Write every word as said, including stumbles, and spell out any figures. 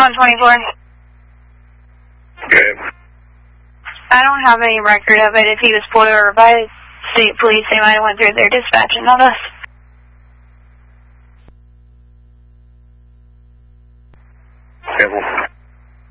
one twenty-four. Okay. I don't have any record of it. If he was pulled over by state police, they might have went through their dispatch and not us. Okay, well.